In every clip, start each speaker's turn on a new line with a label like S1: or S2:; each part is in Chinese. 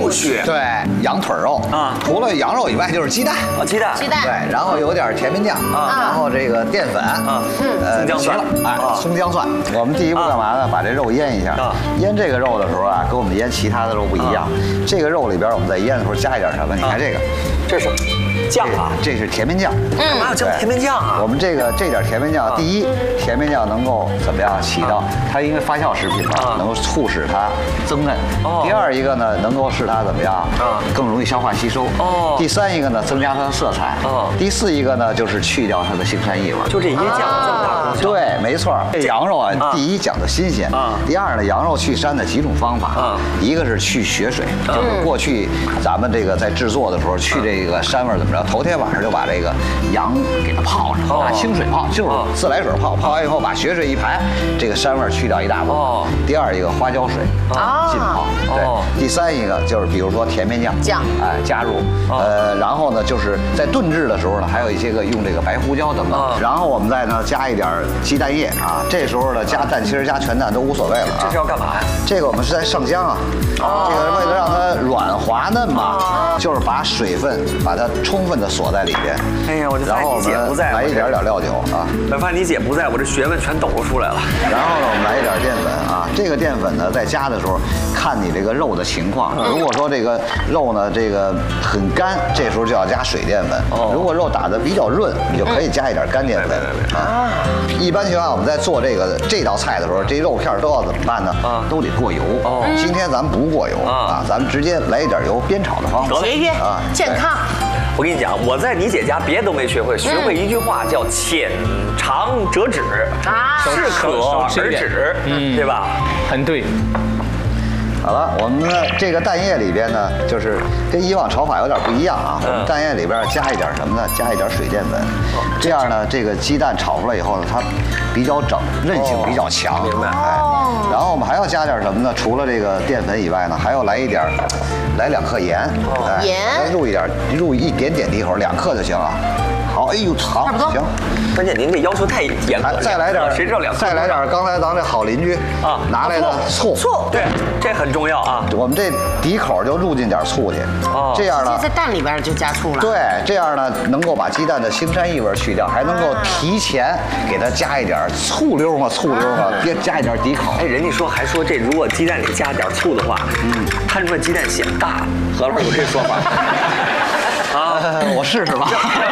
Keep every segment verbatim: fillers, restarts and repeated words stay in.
S1: 肉血，
S2: 对，羊腿肉啊，除了羊肉以外就是鸡蛋
S1: 啊，鸡蛋，
S3: 鸡蛋，
S2: 对，然后有点甜面酱啊，然后这个淀粉啊，
S1: 呃，葱姜蒜，
S2: 哎，葱姜蒜。我们第一步干嘛呢？把这肉腌一下。腌这个肉的时候啊，跟我们腌其他的肉不一样。这个肉里边我们在腌的时候加一点什么？你看这个，
S1: 这是酱啊，
S2: 这是甜面酱。
S1: 干嘛要加甜面酱啊？
S2: 我们这个这点甜面酱，第一，甜面酱能够怎么样起到它因为发酵食品嘛，能够促使它增嫩。第二一个呢，能够使它怎么样啊，更容易消化吸收。哦。第三一个呢，增加它的色彩。哦。第四一个呢，就是去掉它的腥膻异味。
S1: 就这椰酱这么大功效。
S2: 对，没错。这羊肉啊，第一讲究新鲜。啊。第二呢，羊肉去膻的几种方法。啊。一个是去血水，就是过去咱们这个在制作的时候去这个膻味怎么着？头天晚上就把这个羊给它泡上，拿清水泡，就是自来水泡，泡完以后把血水一排，这个膻味去掉一大部分。第二一个花椒水浸泡，对。第三一个就是比如说甜面酱
S3: 酱，
S2: 哎加入，呃，然后呢就是在炖制的时候呢，还有一些个用这个白胡椒等等，然后我们再呢加一点鸡蛋液啊，这时候呢加蛋清加全蛋都无所谓了啊。
S1: 这是要干嘛呀？
S2: 这个我们是在上浆啊，这个为了让它软滑嫩嘛，就是把水分把它充分的锁在里边。
S1: 哎呀，我就发现你姐不在，
S2: 来一点点料酒啊。
S1: 我发现你姐不在，我这学问全抖露出来了。
S2: 然后呢，我们来一点淀粉啊。这个淀粉呢，在加的时候看你这个肉的情况。如果说这个肉呢这个很干，这时候就要加水淀粉。如果肉打得比较润，你就可以加一点干淀粉啊。一般情况下，我们在做这个这道菜的时候，这肉片都要怎么办呢？都得过油。今天咱们不过油啊，咱们直接来一点油煸炒的方法。
S3: 节约啊，健康。
S1: 我跟你讲，我在你姐家别的都没学会，学会一句话叫浅尝辄止啊，适可而止，嗯，对吧？
S4: 很对。
S2: 好了，我们的这个蛋液里边呢，就是跟以往炒法有点不一样啊。我们蛋液里边加一点什么呢？加一点水淀粉，这样呢，这个鸡蛋炒出来以后呢，它比较整，韧性比较强。
S1: 明白。
S2: 哎，然后我们还要加点什么呢？除了这个淀粉以外呢，还要来一点，来两克盐。
S3: 盐。
S2: 入一点，入一点点滴口，两克就行啊。好，哎呦，好，行。
S1: 关键您这要求太严格了。
S2: 再来点，
S1: 谁知道两？
S2: 再来点，刚才咱这好邻居啊拿来的醋。
S3: 醋，
S1: 对，这很重要啊。
S2: 我们这底口就入进点醋去，哦，这样呢，
S3: 在蛋里边就加醋了。
S2: 对，这样呢能够把鸡蛋的腥膻异味去掉，还能够提前给它加一点醋溜嘛，醋溜嘛，别加一点底口。
S1: 哎，人家说还说这如果鸡蛋里加点醋的话，嗯，摊出来鸡蛋显大。何老师有这说法？
S2: 啊，我试试吧。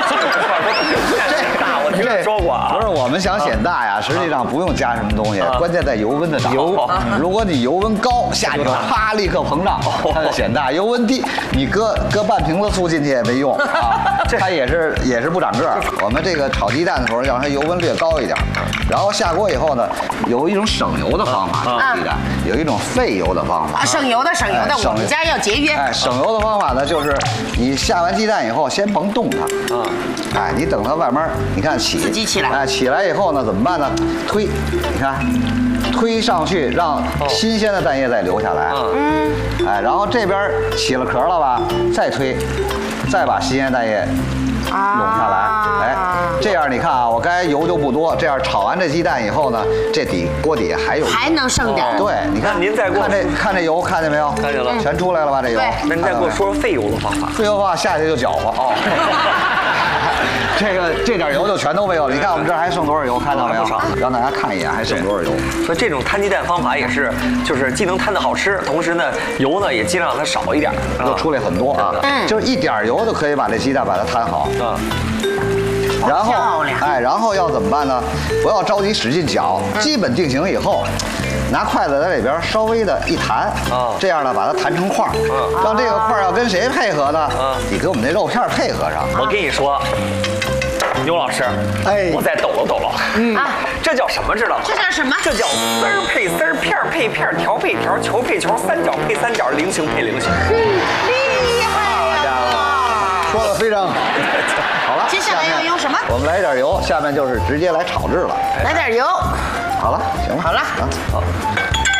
S1: 这大，我听人说过啊。
S2: 不是，我们想显大呀，实际上不用加什么东西，关键在油温的油。如果你油温高，下去啪立刻膨胀，它就显大；油温低，你搁搁半瓶子醋进去也没用啊，它也是也是不长个儿。我们这个炒鸡蛋的时候，让它油温略高一点，然后下锅以后呢，有一种省油的方法炒鸡蛋，有一种费油的方法。
S3: 省油的省油的，我们家要节约。
S2: 哎，省油的方法呢，就是你下完鸡蛋以后，先甭动它，啊，哎，你等它慢慢，你看起，
S3: 自己起来，
S2: 哎，起来以后呢，怎么办呢？推，你看，推上去，让新鲜的蛋液再流下来，嗯，哎，然后这边起了壳了吧，再推，再把新鲜蛋液拢下来，哎，这样你看啊，我刚才油就不多，这样炒完这鸡蛋以后呢，这底锅底下还有，
S3: 还能剩点。
S2: 对，你看
S1: 您再给我
S2: 看这看这油，看见没有？
S1: 看见了，
S2: 全出来了吧？这油。
S1: 那您再给我说说费油的方法。
S2: 费油的方法下去就搅和哦。这个这点油就全都没有了。你看我们这儿还剩多少油？看到没有？让大家看一眼还剩多少油。
S1: 所以这种摊鸡蛋方法也是，就是既能摊得好吃，同时呢油呢也尽量让它少一点，
S2: 就出来很多啊。嗯，就是一点油就可以把这鸡蛋把它摊好。嗯。然后，哎，然后要怎么办呢？不要着急使劲搅，基本定型以后，拿筷子在里边稍微的一弹，这样呢把它弹成块儿，让这个块儿要跟谁配合呢？你跟我们那肉片配合上。
S1: 我跟你说，牛老师，哎，我再抖搂抖搂，嗯啊，这叫什么知道吗？
S3: 这叫什么？
S1: 这叫丝儿配丝儿，片儿配片儿，条配条，球配球，三角配三角，菱形配菱形。
S3: 厉害呀！
S2: 说的非常好。好了，
S3: 接下来要用什么？
S2: 我们来点油，下面就是直接来炒制了。
S3: 来点油。
S2: 好了，行了。
S3: 好了。
S2: 好。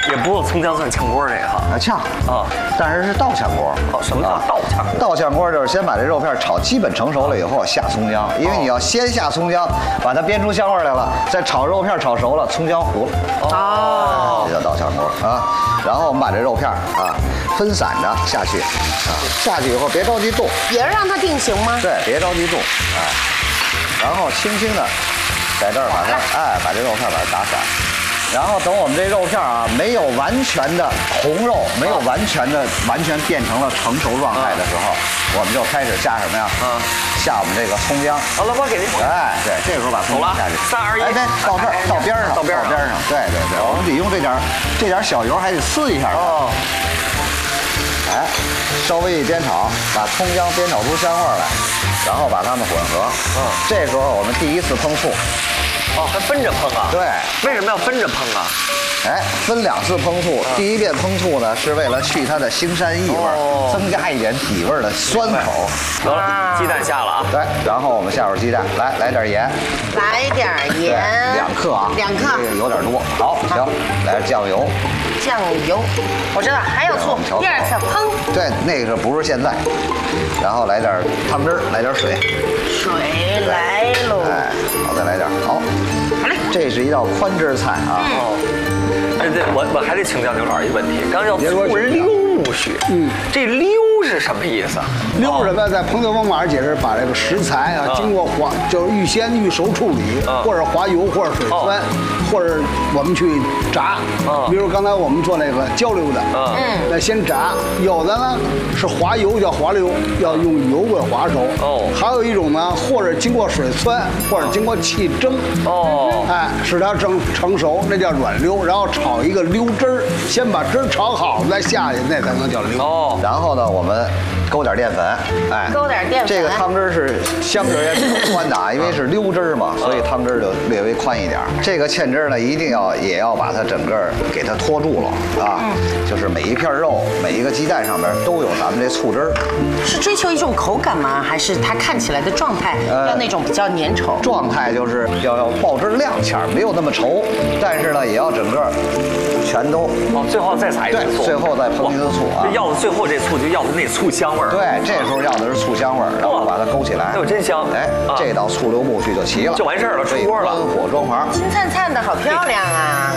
S1: 也不够葱姜蒜炝锅这个哈。
S2: 啊，炝啊，但是是倒炝锅。
S1: 哦，什么叫倒炝锅？
S2: 倒炝锅就是先把这肉片炒基本成熟了以后下葱姜，因为你要先下葱姜，把它煸出香味来了，再炒肉片炒熟了，葱姜糊了。哦，这叫倒炝锅啊。然后我们把这肉片啊分散着下去啊，下去以后别着急动，
S3: 也让它定型吗？
S2: 对，别着急动，哎，然后轻轻的在这儿把它哎把这肉片把它打散。然后等我们这肉片啊没有完全的红肉，没有完全的完全变成了成熟状态的时候，我们就开始下什么呀？啊，下我们这个葱姜。
S1: 好了，我给您。
S2: 哎，对，这个时候把葱姜下去。
S1: 三二一，
S2: 哎，对，到这儿，到边上，到边上，到边上。对对对，我们得用这点这点小油，还得呲一下。哦。哎，稍微一煸炒，把葱姜煸炒出香味来，然后把它们混合。嗯。这时候我们第一次烹醋。
S1: 哦，还分着烹啊？
S2: 对，
S1: 为什么要分着烹啊？
S2: 哎，分两次烹醋，第一遍烹醋呢是为了去它的腥膻异味，增加一点底味的酸口。
S1: 得了，鸡蛋下了啊。
S2: 对，然后我们下入鸡蛋，来来点盐，
S3: 来点盐，
S2: 两克啊，
S3: 两克，
S2: 有点多。好，行，来点酱油，
S3: 酱油，我知道还有醋，第二次烹。
S2: 对，那个不是现在。然后来点汤汁儿，来点水，
S3: 水来喽。
S2: 哎，好，再来点，好。
S3: 好嘞，
S2: 这是一道宽汁菜啊。哦，
S1: 哎，对，我我还得请教牛老师一个问题，刚叫醋溜去，嗯，这溜是什么意思？
S4: 溜什么？在烹调方法上解释，把这个食材啊，经过滑，就是预先预熟处理，或者滑油，或者水酸，或者我们去炸。比如刚才我们做那个焦溜的，嗯，那先炸。有的呢是滑油叫滑溜，要用油给滑熟。哦，还有一种呢，或者经过水汆，或者经过气蒸。哦，哎，使它蒸成熟，那叫软溜。然后炒一个溜汁儿，先把汁儿炒好，再下去，那才能叫溜。
S2: 哦，然后呢，我们勾点淀粉，哎，
S3: 勾点淀粉。
S2: 这个汤汁是相对也比较宽的啊，因为是溜汁嘛，所以汤汁就略微宽一点。这个芡汁呢，一定要也要把它整个给它拖住了啊，就是每一片肉、每一个鸡蛋上面都有咱们这醋汁儿。
S3: 是追求一种口感吗？还是它看起来的状态要那种比较粘稠？
S2: 状态就是要要爆汁亮芡，没有那么稠，但是呢，也要整个全都
S1: 哦，最后再撒一次醋，
S2: 最后再烹一次醋啊。
S1: 要的最后这醋就要的那醋香味儿。
S2: 对，这时候要的是醋香味儿，然后把它勾起来。
S1: 哎呦，真香！
S2: 哎，这道醋溜木须就齐了，
S1: 就完事儿了，出锅了。
S2: 关火装盘，
S3: 金灿灿的好漂亮啊！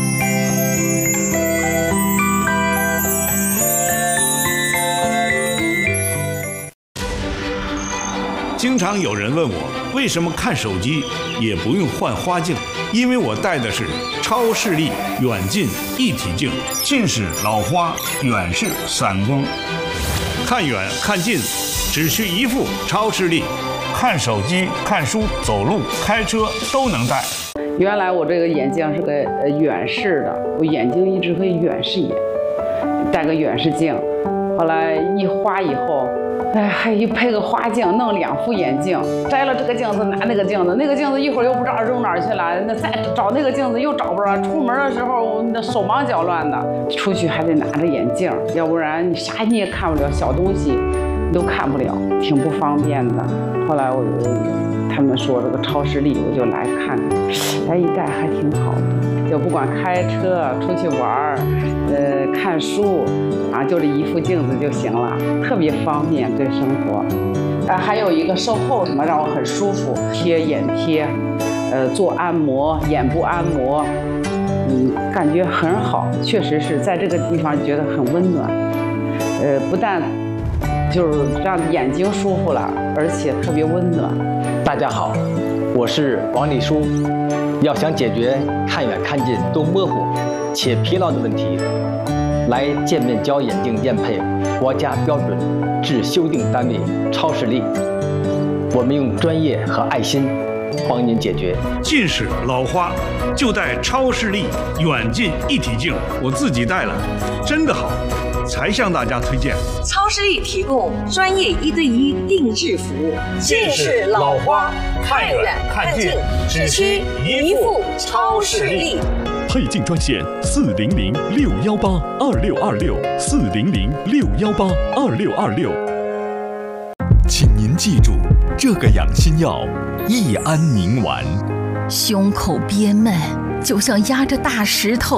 S5: 经常有人问我，为什么看手机也不用换花镜？因为我戴的是超视力远近一体镜，近视、老花、远视、散光，看远看近只需一副超视力，看手机、看书、走路、开车都能戴。
S6: 原来我这个眼镜是个呃远视的，我眼睛一直会远视眼，戴个远视镜，后来一花以后。哎，还一配个花镜，弄两副眼镜，摘了这个镜子拿那个镜子，那个镜子一会儿又不知道扔哪儿去了，那再找那个镜子又找不着，出门的时候那手忙脚乱的，出去还得拿着眼镜，要不然你啥你也看不了，小东西你都看不了，挺不方便的。后来我他们说这个超视力，我就来看看，哎，一戴还挺好的，就不管开车出去玩儿，呃，看书。啊，就这一副镜子就行了，特别方便对生活。啊，还有一个售后什么让我很舒服，贴眼贴，呃，做按摩，眼部按摩，嗯，感觉很好，确实是在这个地方觉得很温暖。呃，不但就是让眼睛舒服了，而且特别温暖。
S7: 大家好，我是王立书。要想解决看远看近都模糊且疲劳的问题。来健面胶眼镜店配国家标准制修订单位超视力，我们用专业和爱心帮您解决
S5: 近视、老花，就戴超视力远近一体镜，我自己戴了，真的好，才向大家推荐。
S8: 超视力提供专业一对一定制服务，近视、老花，看远看近，只需一副超视力。
S9: 配镜专线四零零六幺八二六二六四零零六幺八二六二六。请您记住，这个养心药益安宁丸。
S10: 胸口憋闷，就像压着大石头，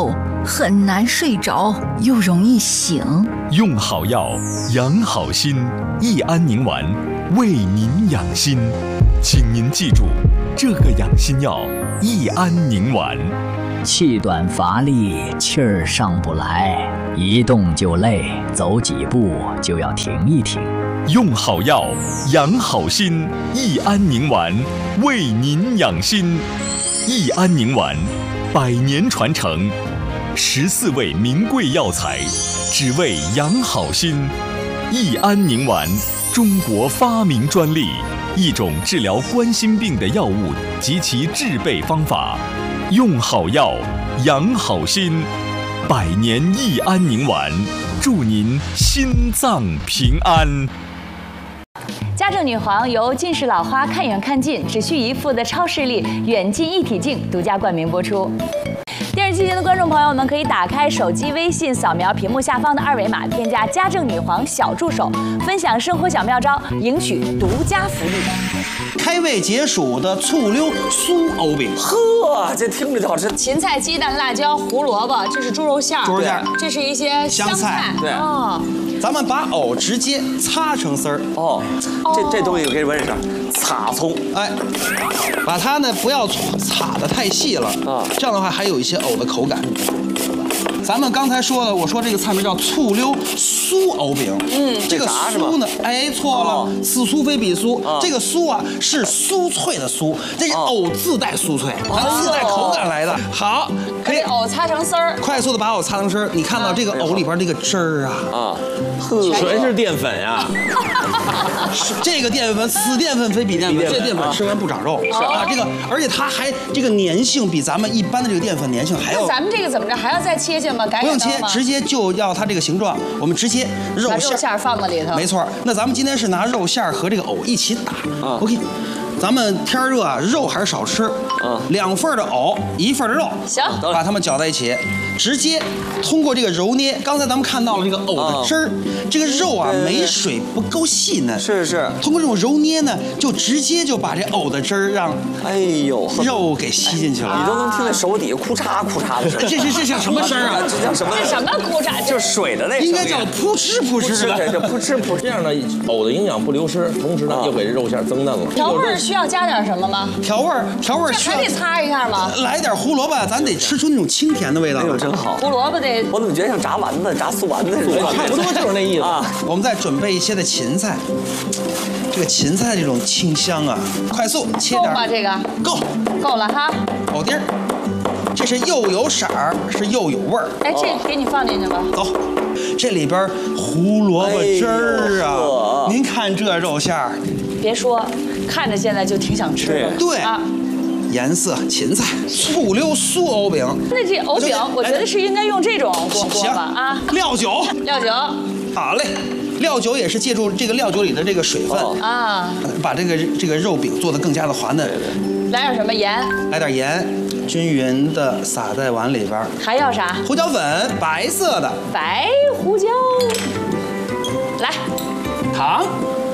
S10: 很难睡着，又容易醒。
S9: 用好药，养好心，益安宁丸为您养心。请您记住这个养心药益安宁丸。
S11: 气短乏力，气儿上不来，一动就累，走几步就要停一停。
S9: 用好药，养好心，益安宁丸为您养心。益安宁丸，百年传承，十四味名贵药材，只为养好心。益安宁丸，中国发明专利，一种治疗冠心病的药物及其制备方法。用好药，养好心，百年益安宁丸，祝您心脏平安。
S12: 家政女皇由近视老花看远看近，只需一副的超视力远近一体镜独家冠名播出。电视机前的观众朋友们，可以打开手机微信，扫描屏幕下方的二维码，添加家政女皇小助手，分享生活小妙招，赢取独家福利。
S13: 开胃解暑的醋溜酥藕饼，
S1: 呵，这听着就好吃。
S12: 芹菜、鸡蛋、辣椒、胡萝卜，这是猪肉馅儿，
S13: 猪肉馅儿，
S12: 这是一些香菜，
S13: 对
S12: 哦。
S13: 咱们把藕直接擦成丝儿
S1: 哦，这这东西我给你问一声，擦葱，
S13: 哎，把它呢不要擦得太细了啊，这样的话还有一些藕的口感。咱们刚才说了，我说这个菜名叫醋溜酥藕饼，嗯，这个酥呢，哎，错了，此酥非彼酥，这个酥啊是酥脆的酥，这是藕自带酥脆，它自带口感来的。好，
S12: 可以藕擦成丝儿，
S13: 快速的把藕擦成丝儿。你看到这个藕里边这个汁儿啊，啊，
S14: 全是淀粉呀。
S13: 这个淀粉，此淀粉非彼淀粉，这淀粉吃完不长肉，是啊，这个而且它还这个粘性比咱们一般的这个淀粉粘性还要。
S12: 那咱们这个怎么着还要再切切吗？
S13: 不用切，直接就要它这个形状。我们直接肉馅，
S12: 肉馅放到里头。
S13: 没错。那咱们今天是拿肉馅和这个藕一起打。OK， 咱们天热啊，肉还是少吃。嗯，两份的藕，一份的肉。
S12: 行，
S13: 把它们搅在一起，直接通过这个揉捏。刚才咱们看到了这个藕的汁儿，这个肉啊没水，不够细嫩。
S1: 是是。
S13: 通过这种揉捏呢，就直接就把这藕的汁儿让，
S1: 哎呦，
S13: 肉给吸进去了。
S1: 你都能听见手底咔嚓咔嚓的声。
S13: 这是这叫什么声啊？
S1: 这叫什么？
S12: 这什么咔嚓？
S1: 就是水的那声。
S13: 应该叫扑哧扑哧的。
S14: 对，叫扑哧扑哧。这样呢，藕的营养不流失，同时呢又给这肉馅增嫩了。
S12: 调味需要加点什么吗？
S13: 调味调味
S12: 需要还得擦一下吗？
S13: 来点胡萝卜，咱得吃出那种清甜的味道。
S1: 哎呦，真好！
S12: 胡萝卜得，
S1: 我怎么觉得像炸丸子、炸素丸子似的？
S13: 差不多就是那意思啊。我们再准备一些的芹菜，这个芹菜这种清香啊，快速切点。
S12: 够吗？这个
S13: 够，
S12: 够了哈。
S13: 藕丁儿，这是又有色儿，是又有味儿。
S12: 哎，这给你放进去吧。
S13: 走，这里边胡萝卜汁儿啊，您看这肉馅儿。
S12: 别说，看着现在就挺想吃的。
S13: 对啊。颜色芹菜醋溜酥藕饼，
S12: 那这藕饼我觉得是应该用这种锅锅吧啊。
S13: 料酒，
S12: 料酒，
S13: 好嘞，料酒也是借助这个料酒里的这个水分
S12: 啊，
S13: 把这个这个肉饼做得更加的滑嫩。
S12: 来点什么盐？
S13: 来点盐，均匀的撒在碗里边。
S12: 还要啥？
S13: 胡椒粉，白色的。
S12: 白胡椒。来，
S13: 糖。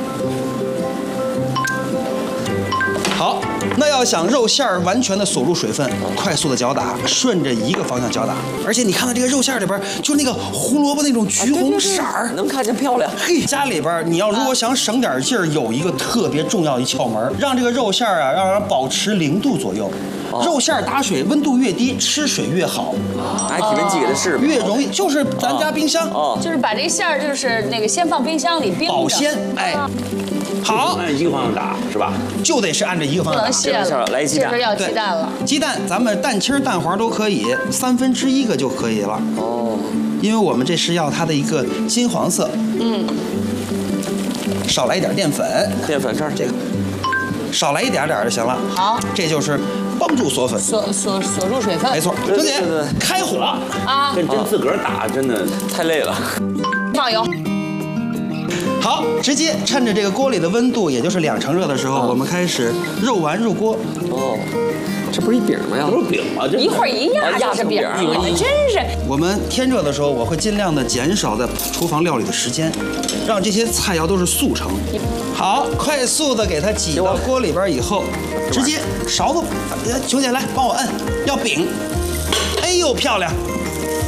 S13: 好，那要想肉馅儿完全的锁入水分，快速的搅打，顺着一个方向搅打。而且你看到这个肉馅儿里边，就那个胡萝卜那种橘红色儿，
S1: 能看见漂亮。
S13: 嘿，家里边你要如果想省点劲儿，有一个特别重要一窍门，让这个肉馅儿啊，让它保持零度左右。肉馅儿打水，温度越低，吃水越好。
S1: 拿体温计给它试，
S13: 越容易就是咱家冰箱，
S12: 就是把这馅儿就是那个先放冰箱里冰着
S13: 保鲜，哎。好，
S14: 按一个方向打是吧？
S13: 就得是按着一个方向打。
S12: 不能卸了，
S1: 来鸡蛋，
S12: 这边要鸡蛋了。
S13: 鸡蛋，咱们蛋清、蛋黄都可以，三分之一个就可以了。哦，因为我们这是要它的一个金黄色。嗯。少来一点淀粉。
S1: 淀粉这儿
S13: 这个，少来一点点就行了。
S12: 好，
S13: 这就是帮助锁粉，
S12: 锁锁锁入水分。
S13: 没错，兄弟，开火
S12: 啊！
S14: 跟真自个儿打真的
S1: 太累了。
S12: 放油。
S13: 好，直接趁着这个锅里的温度，也就是两成热的时候，我们开始肉丸入锅。哦，
S1: 这不是一饼吗？呀，
S14: 不是饼吗？这
S12: 一会儿一压就是饼，真是。
S13: 我们天热的时候，我会尽量的减少在厨房料理的时间，让这些菜肴都是速成。好，快速的给它挤到锅里边以后，直接勺子，熊姐来帮我摁，要饼。哎呦，漂亮！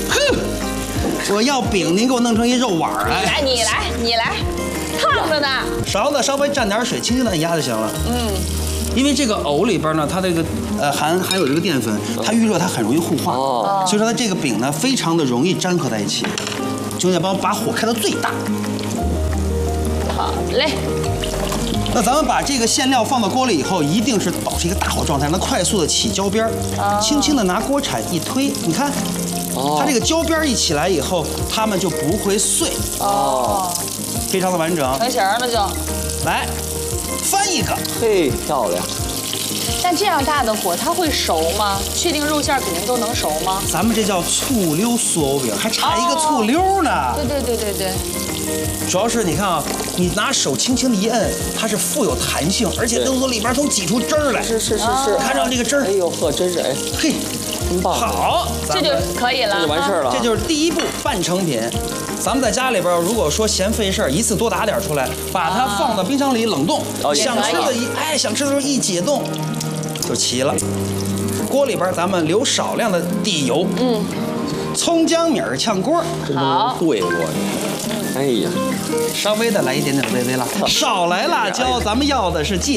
S13: 哼，我要饼，您给我弄成一肉碗来。
S12: 来，你来，你来，烫着呢。
S13: 勺子稍微蘸点水，轻轻的压就行了。嗯。因为这个藕里边呢，它这个呃含含有这个淀粉，它遇热它很容易糊化，哦，所以说它这个饼呢非常的容易粘合在一起。兄弟，帮我把火开到最大。
S12: 好嘞。
S13: 那咱们把这个馅料放到锅里以后，一定是保持一个大火状态，让它快速的起焦边儿，轻轻的拿锅铲一推，你看，它这个焦边一起来以后，它们就不会碎，哦，非常的完整。
S12: 成型了就。
S13: 来。翻一个，
S1: 嘿，漂亮！
S12: 但这样大的火，它会熟吗？确定肉馅肯定都能熟吗？
S13: 咱们这叫醋溜酥藕饼，还差一个醋溜呢。
S12: 对对对对对。
S13: 主要是你看啊，你拿手轻轻的一摁，它是富有弹性，而且都从里边都挤出汁儿来。
S1: 是是是是，
S13: 看着这个汁儿，
S1: 哎呦呵，真是哎，
S13: 嘿，
S1: 真棒！
S13: 好，
S12: 这就可以了，
S1: 这就完事儿了。
S13: 这就是第一步半成品。咱们在家里边，如果说嫌费事儿，一次多打点出来，把它放到冰箱里冷冻，想吃的一哎想吃的时候一解冻，就齐了。锅里边咱们留少量的底油，嗯，葱姜米儿炝锅，
S12: 好，
S1: 对我，哎呀，
S13: 稍微的来一点点微微辣，少来辣椒，咱们要的是芥